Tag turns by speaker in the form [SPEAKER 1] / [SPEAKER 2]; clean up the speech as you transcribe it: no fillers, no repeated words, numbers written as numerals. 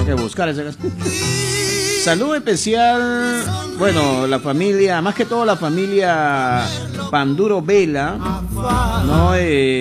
[SPEAKER 1] Hay que buscar ese. Saludo especial, bueno, la familia, más que todo la familia Panduro Vela, ¿no?